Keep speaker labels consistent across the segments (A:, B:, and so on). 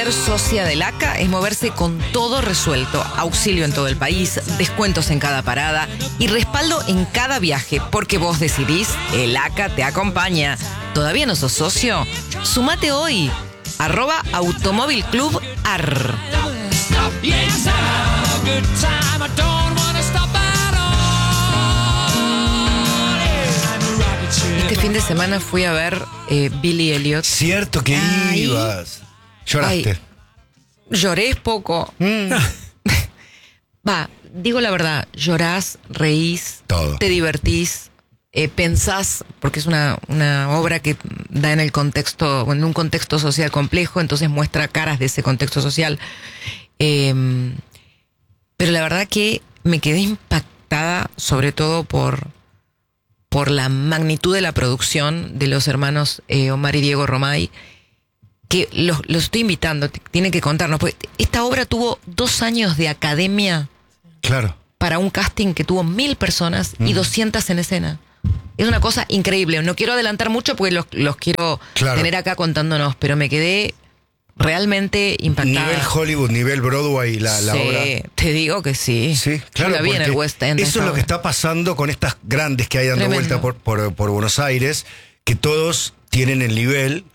A: Ser socia del ACA es moverse con todo resuelto, auxilio en todo el país, descuentos en cada parada y respaldo en cada viaje, porque vos decidís, el ACA te acompaña. ¿Todavía no sos socio? Sumate hoy. @automóvilclub.ar. Este fin de semana fui a ver Billy Elliot.
B: Cierto que ibas. Lloraste.
A: Ay, lloré es poco. Va, digo la verdad, llorás, reís,
B: todo.
A: Te divertís, pensás, porque es una obra que da en un contexto social complejo, entonces muestra caras de ese contexto social. Pero la verdad que me quedé impactada, sobre todo por la magnitud de la producción de los hermanos Omar y Diego Romay, que los estoy invitando, tienen que contarnos, porque esta obra tuvo 2 años de academia.
B: Claro.
A: Para un casting que tuvo 1000 personas y 200 en escena. Es una cosa increíble. No quiero adelantar mucho porque los quiero tener acá contándonos, pero me quedé realmente impactada.
B: Nivel Hollywood, nivel Broadway, la obra.
A: Te digo que sí.
B: Sí, claro.
A: Yo la vi en el West End.
B: Eso es lo que está pasando con estas grandes que hay dando vuelta por Buenos Aires, que todos tienen el nivel,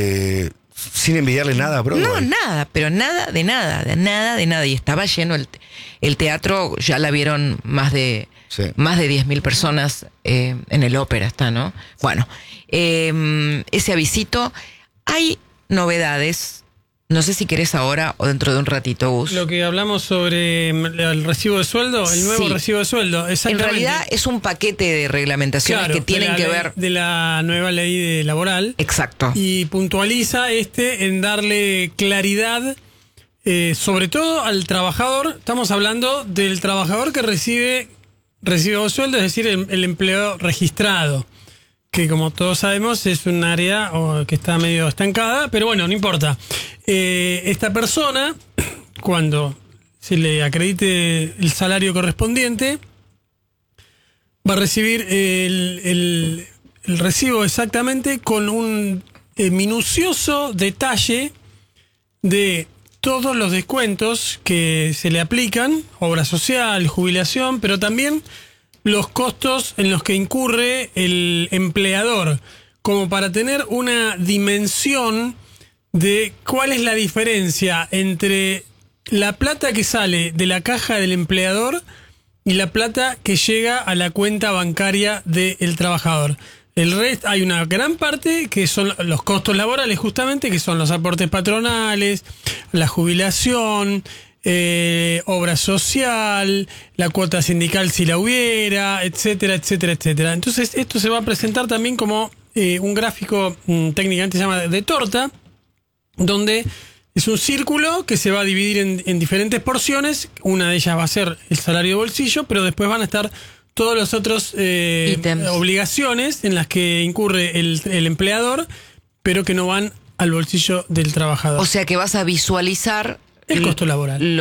B: sin envidiarle nada a Broadway.
A: No, nada, pero nada de nada. Y estaba lleno el teatro, ya la vieron más de 10.000 personas en el ópera, está, ¿no? Bueno, ese avisito. Hay novedades. No sé si querés ahora o dentro de un ratito, Gus.
C: Lo que hablamos sobre el recibo de sueldo, el nuevo recibo de sueldo, exactamente.
A: En realidad es un paquete de reglamentaciones que tienen que ver...
C: De la nueva ley laboral.
A: Exacto.
C: Y puntualiza en darle claridad, sobre todo al trabajador. Estamos hablando del trabajador que recibe recibo de sueldo, es decir, el empleo registrado, que como todos sabemos es un área que está medio estancada, pero bueno, no importa. Esta persona, cuando se le acredite el salario correspondiente, va a recibir el recibo exactamente con un minucioso detalle de todos los descuentos que se le aplican, obra social, jubilación, pero también los costos en los que incurre el empleador, como para tener una dimensión de cuál es la diferencia entre la plata que sale de la caja del empleador y la plata que llega a la cuenta bancaria del trabajador. El resto, hay una gran parte que son los costos laborales, justamente, que son los aportes patronales, la jubilación, obra social, la cuota sindical si la hubiera, etcétera, etcétera, etcétera. Entonces esto se va a presentar también como un gráfico técnicamente se llama de torta, donde es un círculo que se va a dividir en diferentes porciones. Una de ellas va a ser el salario de bolsillo, pero después van a estar todos los otros obligaciones en las que incurre el empleador, pero que no van al bolsillo del trabajador.
A: O sea que vas a visualizar
C: el costo laboral.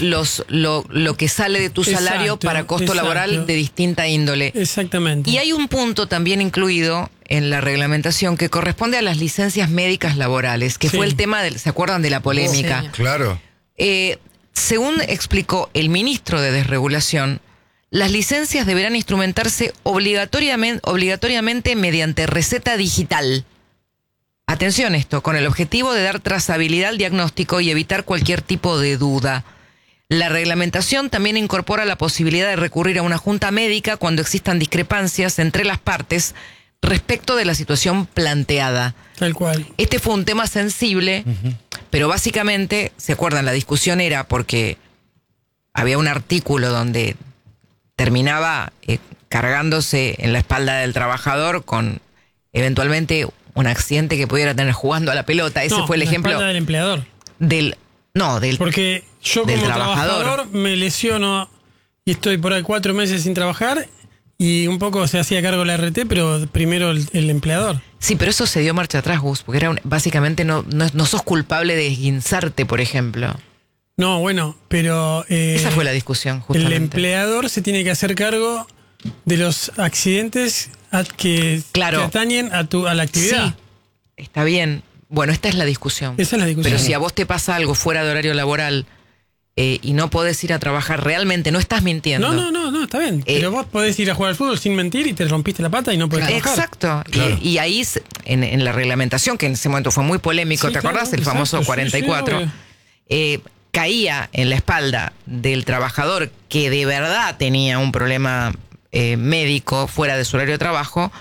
A: Lo que sale de tu salario para costo laboral de distinta índole.
C: Exactamente.
A: Y hay un punto también incluido en la reglamentación que corresponde a las licencias médicas laborales, que fue el tema ¿se acuerdan de la polémica?
B: Sí. Claro.
A: Según explicó el ministro de Desregulación, las licencias deberán instrumentarse obligatoriamente mediante receta digital. Atención esto, con el objetivo de dar trazabilidad al diagnóstico y evitar cualquier tipo de duda. La reglamentación también incorpora la posibilidad de recurrir a una junta médica cuando existan discrepancias entre las partes respecto de la situación planteada.
C: Tal cual.
A: Este fue un tema sensible, pero básicamente, ¿se acuerdan? La discusión era porque había un artículo donde terminaba cargándose en la espalda del trabajador con eventualmente un accidente que pudiera tener jugando a la pelota. Ese fue el ejemplo.
C: La espalda del empleador.
A: Porque
C: yo como trabajador me lesiono y estoy por ahí 4 meses sin trabajar y un poco se hacía cargo la RT, pero primero el empleador.
A: Sí, pero eso se dio marcha atrás, Gus, porque era básicamente no sos culpable de esguinzarte, por ejemplo.
C: No, bueno, pero...
A: esa fue la discusión, justamente.
C: El empleador se tiene que hacer cargo de los accidentes que atañen a la actividad.
A: Sí, está bien, Bueno, esta es la discusión.
C: Esa es la discusión.
A: Pero si a vos te pasa algo fuera de horario laboral y no podés ir a trabajar, realmente no estás mintiendo.
C: No, está bien. Pero vos podés ir a jugar al fútbol sin mentir y te rompiste la pata y no podés trabajar.
A: Exacto.
B: Claro.
A: Y ahí, en la reglamentación, que en ese momento fue muy polémico,
C: Sí,
A: ¿te acordás?
C: claro,
A: El famoso
C: exacto,
A: 44.
C: sí,
A: Caía en la espalda del trabajador que de verdad tenía un problema médico fuera de su horario de trabajo,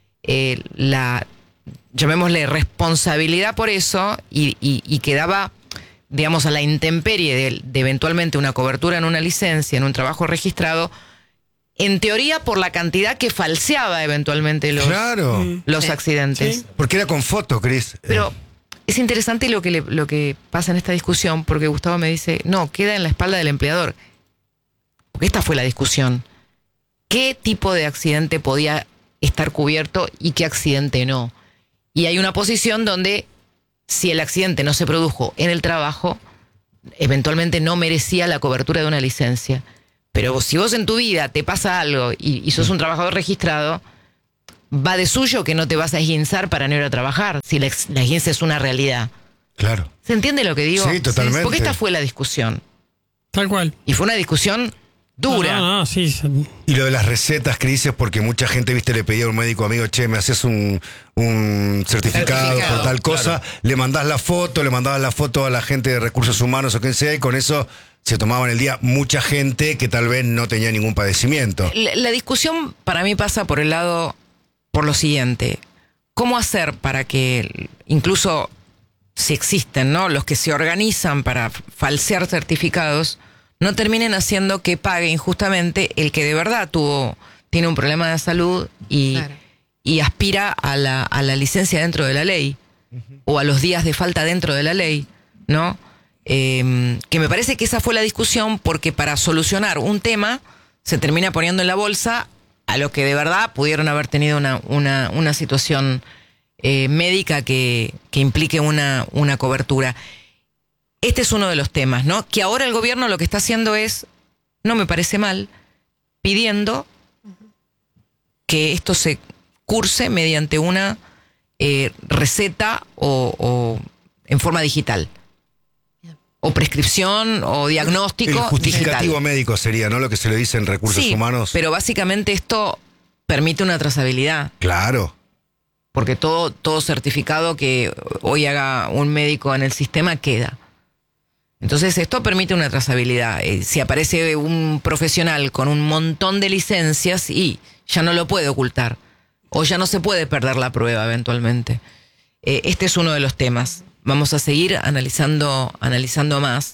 A: llamémosle responsabilidad por eso y quedaba, digamos, a la intemperie de eventualmente una cobertura en una licencia, en un trabajo registrado, en teoría por la cantidad que falseaba eventualmente los accidentes.
C: Sí.
B: Porque era con foto, Cris.
A: Pero es interesante lo que pasa en esta discusión, porque Gustavo me dice, no, queda en la espalda del empleador. Porque esta fue la discusión. ¿Qué tipo de accidente podía estar cubierto y qué accidente no? Y hay una posición donde si el accidente no se produjo en el trabajo, eventualmente no merecía la cobertura de una licencia. Pero si vos en tu vida te pasa algo y sos un trabajador registrado, va de suyo que no te vas a esguinzar para no ir a trabajar, si la esguince es una realidad.
B: Claro.
A: ¿Se entiende lo que digo?
B: Sí, totalmente.
A: Porque esta fue la discusión.
C: Tal cual.
A: Y fue una discusión dura.
C: No, sí.
B: Y lo de las recetas, Cris, es porque mucha gente, viste, le pedía a un médico amigo, che, me haces un certificado por tal cosa, claro. Le mandabas la foto a la gente de recursos humanos o quien sea, y con eso se tomaban el día mucha gente que tal vez no tenía ningún padecimiento.
A: La discusión para mí pasa por el lado, por lo siguiente, ¿cómo hacer para que incluso si existen, ¿no?, los que se organizan para falsear certificados, no terminen haciendo que pague injustamente el que de verdad tiene un problema de salud y aspira a la licencia dentro de la ley, o a los días de falta dentro de la ley, ¿no? Que me parece que esa fue la discusión, porque para solucionar un tema se termina poniendo en la bolsa a los que de verdad pudieron haber tenido una situación médica que implique una cobertura. Este es uno de los temas, ¿no? Que ahora el gobierno lo que está haciendo es, no me parece mal, pidiendo que esto se curse mediante una receta o en forma digital. O prescripción o diagnóstico.
B: El justificativo
A: digital.
B: Médico sería, ¿no? Lo que se le dice en recursos humanos.
A: Pero básicamente esto permite una trazabilidad.
B: Claro.
A: Porque todo certificado que hoy haga un médico en el sistema queda. Entonces esto permite una trazabilidad. Si aparece un profesional con un montón de licencias, y ya no lo puede ocultar. O ya no se puede perder la prueba eventualmente. Este es uno de los temas. Vamos a seguir analizando más.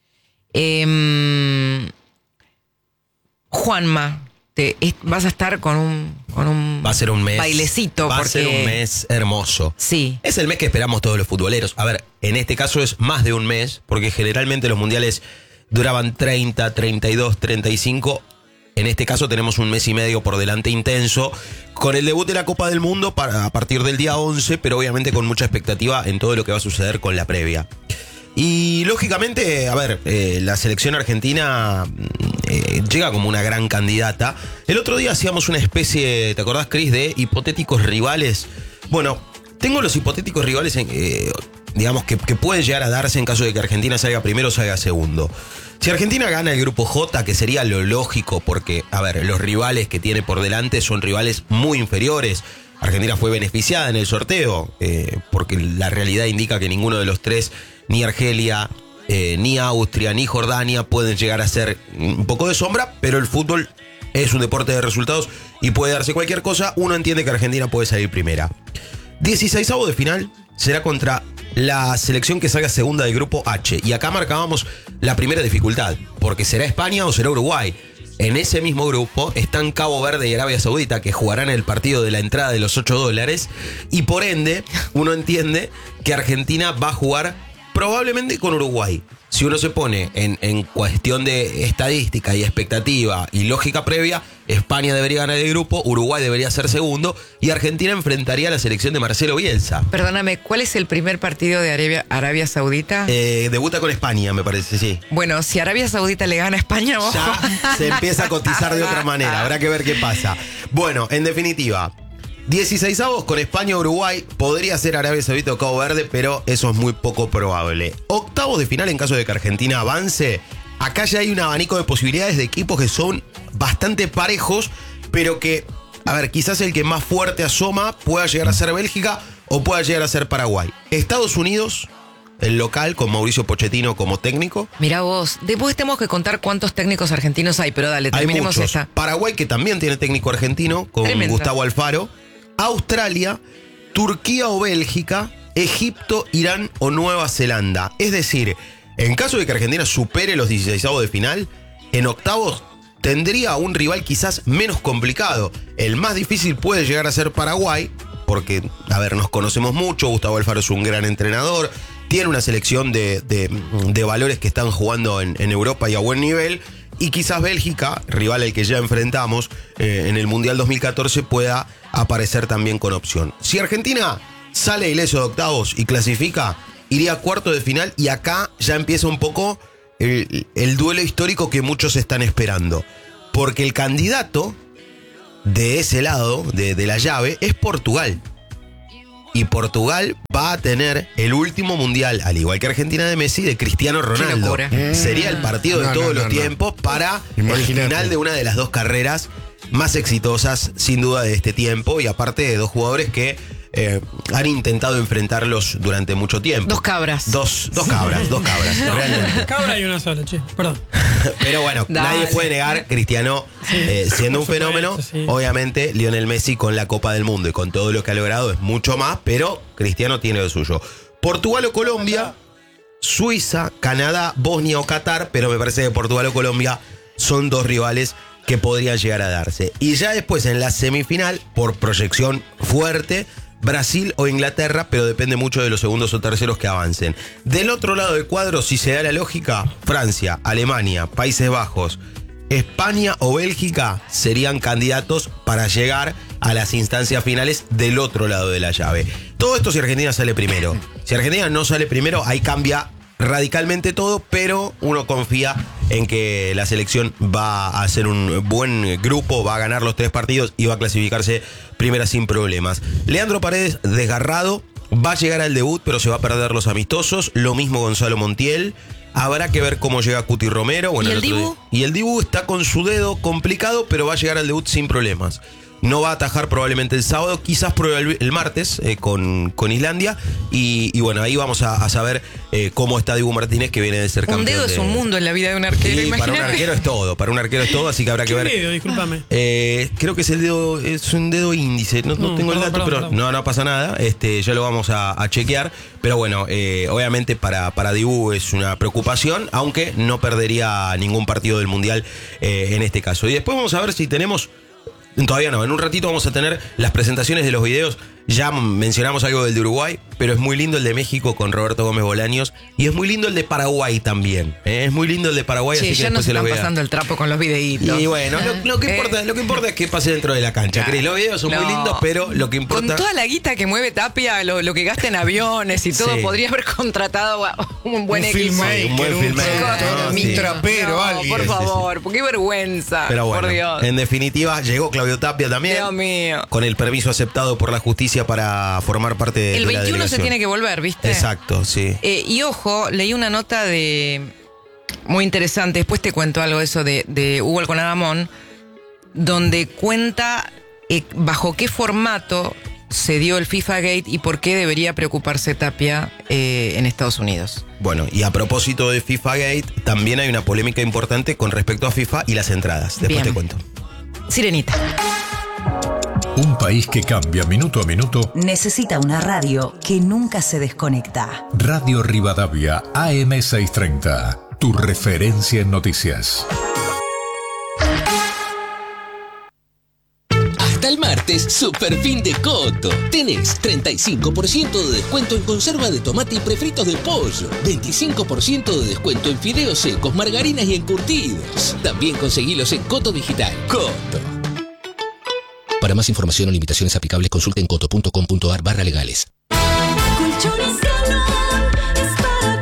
A: Juanma, vas a estar con un
D: va a ser un mes,
A: bailecito.
D: Va a ser un mes hermoso.
A: Sí.
D: Es el mes que esperamos todos los futboleros. A ver, en este caso es más de un mes, porque generalmente los mundiales duraban 30, 32, 35. En este caso tenemos un mes y medio por delante intenso, con el debut de la Copa del Mundo a partir del día 11, pero obviamente con mucha expectativa en todo lo que va a suceder con la previa. Y lógicamente, a ver, la selección argentina llega como una gran candidata. El otro día hacíamos una especie, ¿te acordás, Cris?, de hipotéticos rivales. Bueno, tengo los hipotéticos rivales, digamos, que pueden llegar a darse en caso de que Argentina salga primero o salga segundo. Si Argentina gana el grupo J, que sería lo lógico, porque, a ver, los rivales que tiene por delante son rivales muy inferiores. Argentina fue beneficiada en el sorteo, porque la realidad indica que ninguno de los tres, ni Argelia, ni Austria, ni Jordania, pueden llegar a ser un poco de sombra, pero el fútbol es un deporte de resultados y puede darse cualquier cosa. Uno entiende que Argentina puede salir primera. 16avo de final será contra la selección que salga segunda del grupo H. Y acá marcábamos la primera dificultad, porque será España o será Uruguay. En ese mismo grupo están Cabo Verde y Arabia Saudita, que jugarán el partido de la entrada de los $8. Y por ende, uno entiende que Argentina va a jugar probablemente con Uruguay. Si uno se pone en cuestión de estadística y expectativa y lógica previa, España debería ganar el grupo, Uruguay debería ser segundo y Argentina enfrentaría a la selección de Marcelo Bielsa.
A: Perdóname, ¿cuál es el primer partido de Arabia Saudita?
D: Debuta con España, me parece, sí.
A: Bueno, si Arabia Saudita le gana a España, ojo.
D: Ya se empieza a cotizar de otra manera, habrá que ver qué pasa. Bueno, en definitiva, 16avos con España, Uruguay. Podría ser Arabia Saudita o Cabo Verde, pero eso es muy poco probable. Octavos de final en caso de que Argentina avance. Acá ya hay un abanico de posibilidades de equipos que son bastante parejos, pero que, a ver, quizás el que más fuerte asoma pueda llegar a ser Bélgica o pueda llegar a ser Paraguay. Estados Unidos, el local, con Mauricio Pochettino como técnico.
A: Mirá vos, después tenemos que contar cuántos técnicos argentinos hay, pero dale,
D: Hay
A: terminemos
D: muchos.
A: esta.
D: Paraguay, que también tiene técnico argentino, con
A: Tremendo.
D: Gustavo Alfaro. Australia, Turquía o Bélgica, Egipto, Irán o Nueva Zelanda. Es decir, en caso de que Argentina supere los 16avos de final, en octavos tendría un rival quizás menos complicado. El más difícil puede llegar a ser Paraguay, porque, a ver, nos conocemos mucho, Gustavo Alfaro es un gran entrenador, tiene una selección de valores que están jugando en Europa y a buen nivel, y quizás Bélgica, rival al que ya enfrentamos en el Mundial 2014, pueda aparecer también con opción. Si Argentina sale ileso de octavos y clasifica, iría a cuarto de final, y acá ya empieza un poco el duelo histórico que muchos están esperando. Porque el candidato de ese lado, de la llave, es Portugal. Y Portugal va a tener el último mundial, al igual que Argentina de Messi, de Cristiano Ronaldo. Sería el partido de todos los tiempos para
B: Imagínate.
D: el final de una de las dos carreras más exitosas, sin duda, de este tiempo. Y aparte de dos jugadores que han intentado enfrentarlos durante mucho tiempo.
A: Dos cabras.
D: Dos cabras, realmente.
C: Cabra hay una sola, che. Perdón.
D: Pero bueno,
A: Dale.
D: nadie puede negar Cristiano siendo un
C: por
D: fenómeno.
C: supuesto, sí.
D: Obviamente, Lionel Messi con la Copa del Mundo y con todo lo que ha logrado es mucho más, pero Cristiano tiene lo suyo. Portugal o Colombia, Suiza, Canadá, Bosnia o Qatar, pero me parece que Portugal o Colombia son dos rivales que podrían llegar a darse. Y ya después en la semifinal, por proyección fuerte, Brasil o Inglaterra, pero depende mucho de los segundos o terceros que avancen. Del otro lado del cuadro, si se da la lógica, Francia, Alemania, Países Bajos, España o Bélgica serían candidatos para llegar a las instancias finales del otro lado de la llave. Todo esto si Argentina sale primero. Si Argentina no sale primero, ahí cambia radicalmente todo, pero uno confía en que la selección va a hacer un buen grupo, va a ganar los 3 partidos y va a clasificarse primera sin problemas. Leandro Paredes, desgarrado, va a llegar al debut, pero se va a perder los amistosos. Lo mismo Gonzalo Montiel. Habrá que ver cómo llega Cuti Romero. Bueno,
A: ¿Y el
D: otro
A: Dibu?
D: día. Y el Dibu está con su dedo complicado, pero va a llegar al debut sin problemas. No va a atajar probablemente el sábado, quizás prueba el martes con Islandia. Y bueno, ahí vamos a saber cómo está Dibu Martínez, que viene de ser campeón.
A: Un dedo es
D: de-
A: un mundo en la vida de un arquero,
D: Sí, para un
A: imagínate.
D: arquero es todo, así que habrá que
C: ¿Qué
D: ver.
C: dedo? Discúlpame.
D: Creo que es el dedo, es un dedo índice, no tengo el dato, pero
C: perdón.
D: no pasa nada, ya lo vamos a chequear, pero bueno, obviamente para Dibu es una preocupación, aunque no perdería ningún partido del Mundial en este caso. Y después vamos a ver si tenemos, todavía no, en un ratito vamos a tener las presentaciones de los videos. Ya mencionamos algo del de Uruguay, pero es muy lindo el de México con Roberto Gómez Bolaños, y es muy lindo el de Paraguay también. Es muy lindo el de Paraguay,
A: Sí,
D: así que
A: ya nos
D: después se los
A: están
D: vea.
A: pasando el trapo con los videitos.
D: Y bueno, lo que importa es que pase dentro de la cancha,
A: Claro.
D: Cris. Los videos son muy
A: No.
D: lindos, pero lo que
A: Con
D: importa...
A: toda la guita que mueve Tapia, lo que gasta en aviones y todo,
D: Sí.
A: podría haber contratado a un buen equipo.
B: filmmaker,
D: un buen filmmaker,
B: productor,
D: no, sí.
B: un trapero,
A: No,
B: alguien.
A: por
B: Sí,
A: favor, qué vergüenza.
D: Pero bueno,
A: por Dios.
D: en definitiva, llegó Claudio Tapia también.
A: Dios mío.
D: Con el permiso aceptado por la justicia para formar parte de
A: El
D: la
A: 21 se
D: delegación.
A: tiene que volver, ¿viste?
D: Exacto, sí.
A: Y ojo, leí una nota muy interesante, después te cuento algo de eso de Hugo Alconadamón, donde cuenta bajo qué formato se dio el FIFA Gate y por qué debería preocuparse Tapia en Estados Unidos.
D: Bueno, y a propósito de FIFA Gate, también hay una polémica importante con respecto a FIFA y las entradas. Después
A: Bien.
D: te cuento.
A: Sirenita.
E: Un país que cambia minuto a minuto.
F: Necesita una radio que nunca se desconecta.
E: Radio Rivadavia AM630. Tu referencia en noticias.
G: Hasta el martes, super fin de Coto. Tenés 35% de descuento en conserva de tomate y prefritos de pollo. 25% de descuento en fideos secos, margarinas y encurtidos. También conseguilos en Coto Digital. Coto. Para más información o limitaciones aplicables, consulte en coto.com.ar/legales.
H: Colchones Galón es para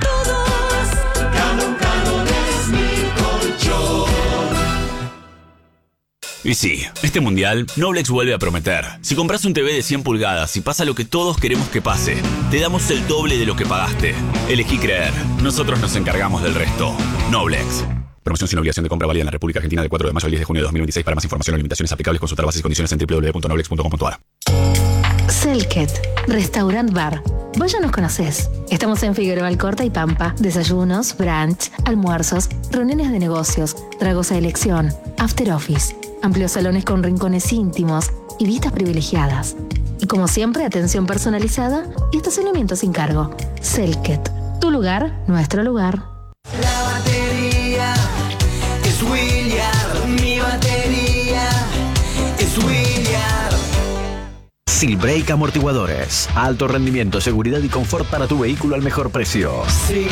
H: todos. Galón, Galón es mi colchón.
I: Y sí, este mundial, Noblex vuelve a prometer. Si compras un TV de 100 pulgadas y pasa lo que todos queremos que pase, te damos el doble de lo que pagaste. Elegí creer. Nosotros nos encargamos del resto. Noblex. Promoción sin obligación de compra válida en la República Argentina de 4 de mayo al 10 de junio de 2026. Para más información o limitaciones aplicables, consultar bases y condiciones en www.noblex.com.ar.
J: Selket, Restaurant Bar. Vos ya nos conocés. Estamos en Figueroa Alcorta y Pampa. Desayunos, brunch, almuerzos, reuniones de negocios, tragos a elección, after office, amplios salones con rincones íntimos y vistas privilegiadas. Y como siempre, atención personalizada y estacionamiento sin cargo. Selket, tu lugar, nuestro lugar.
H: La batería es Williard, mi batería es Williard.
K: Silbrake Amortiguadores. Alto rendimiento, seguridad y confort para tu vehículo al mejor precio.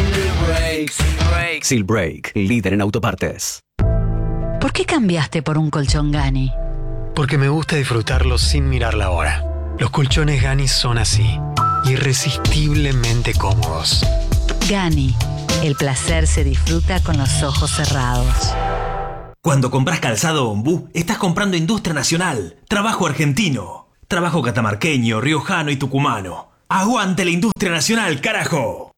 K: Silbrake, líder en autopartes.
F: ¿Por qué cambiaste por un colchón Gani?
L: Porque me gusta disfrutarlo sin mirar la hora. Los colchones Gani son así, irresistiblemente cómodos.
F: Gani, el placer se disfruta con los ojos cerrados.
M: Cuando compras calzado Ombú, estás comprando industria nacional, trabajo argentino, trabajo catamarqueño, riojano y tucumano. ¡Aguante la industria nacional, carajo!